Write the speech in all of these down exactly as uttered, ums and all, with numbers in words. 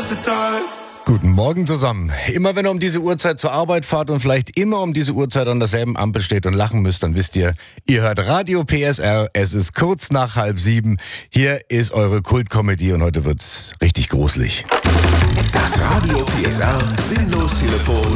at the time. Guten Morgen zusammen. Immer wenn ihr um diese Uhrzeit zur Arbeit fahrt und vielleicht immer um diese Uhrzeit an derselben Ampel steht und lachen müsst, dann wisst ihr, ihr hört Radio P S R. Es ist kurz nach halb sieben. Hier ist eure Kultkomödie und heute wird's richtig gruselig. Das Radio P S R Sinnlos-Telefon.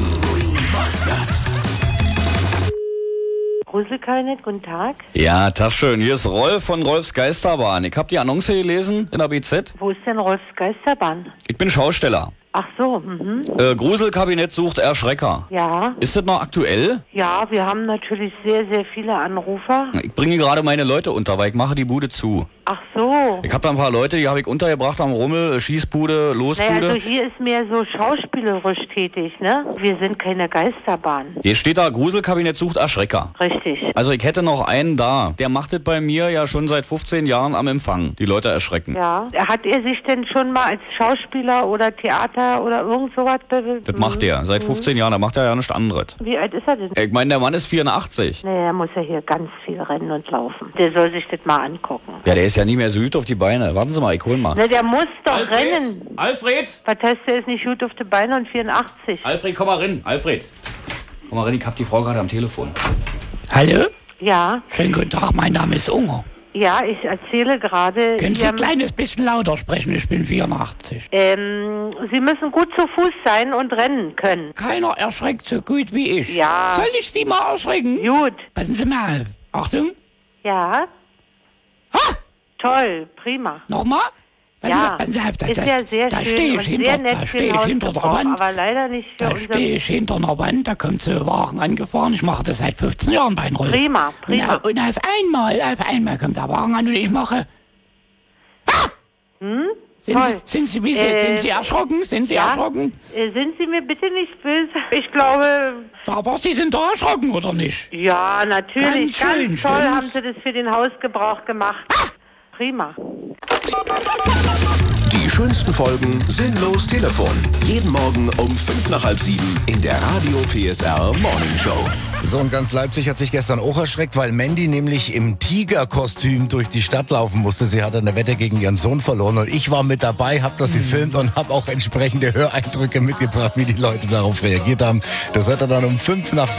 Gruselkabinett, guten Tag. Ja, Tag schön. Hier ist Rolf von Rolfs Geisterbahn. Ich habe die Annonce gelesen in der B Z. Wo ist denn Rolfs Geisterbahn? Ich bin Schausteller. Ach so, mhm. Äh, Gruselkabinett sucht Erschrecker. Ja. Ist das noch aktuell? Ja, wir haben natürlich sehr, sehr viele Anrufer. Ich bringe gerade meine Leute unter, weil ich mache die Bude zu. Ach so. Ich habe da ein paar Leute, die habe ich untergebracht am Rummel, Schießbude, Losbude. Naja, also hier ist mehr so schauspielerisch tätig, ne? Wir sind keine Geisterbahn. Hier steht da, Gruselkabinett sucht Erschrecker. Richtig. Also ich hätte noch einen da. Der macht das bei mir ja schon seit fünfzehn Jahren am Empfang. Die Leute erschrecken. Ja. Hat er sich denn schon mal als Schauspieler oder Theater oder irgend sowas bewiesen? Das macht er. Seit fünfzehn Jahren. Da macht er ja nichts anderes. Wie alt ist er denn? Ich meine, der Mann ist vierundachtzig. Naja, muss er hier ganz viel rennen und laufen. Der soll sich das mal angucken. Ja, der ist ja nicht mehr so gut auf die Beine. Warten Sie mal, ich hol mal. Na, der muss doch rennen. Alfred! Was heißt, der ist nicht gut auf die Beine und vierundachtzig? Alfred, komm mal rein. Alfred. Komm mal rein, ich hab die Frau gerade am Telefon. Hallo? Ja, Schönen guten Tag, mein Name ist Unger. ja, ich erzähle gerade... Können Sie Sie ein haben- kleines bisschen lauter sprechen? Ich bin vierundachtzig. Ähm, Sie müssen gut zu Fuß sein und rennen können. Keiner erschreckt so gut wie ich. Ja. Soll ich Sie mal erschrecken? Gut. Passen Sie mal auf. Achtung. Ja, Ha! toll, prima. Nochmal? Passen Ja, Sie, passen Sie auf. Da, ist da, ja sehr da schön stehe und ich hinter, sehr nett da für stehe den ich hinter der Hausgebrauch, Wand. aber leider nicht für Da unser... stehe ich hinter einer Wand, da kommt so ein Wagen angefahren. Ich mache das seit fünfzehn Jahren bei den Rolf. Prima, prima. Und, und auf einmal, auf einmal kommt der Wagen an und ich mache... Ah! Hm? Sind, Toll. Sie, sind, Sie, wie, sind, Äh, sind Sie erschrocken? Sind Sie ja? erschrocken? Äh, sind Sie mir bitte nicht böse? Ich glaube, Aber Sie sind doch erschrocken, oder nicht? ja, natürlich. Ganz schön, Ganz toll stimmt's? haben Sie das für den Hausgebrauch gemacht. Prima. Die schönsten Folgen Sinnlos Telefon. Jeden Morgen um fünf nach halb sieben in der Radio P S R Morning Show. So, und ganz Leipzig hat sich gestern auch erschreckt, weil Mandy nämlich im Tigerkostüm durch die Stadt laufen musste. Sie hat an der Wette gegen ihren Sohn verloren und ich war mit dabei, hab das gefilmt und hab auch entsprechende Höreindrücke mitgebracht, wie die Leute darauf reagiert haben. Das hört er dann um fünf nach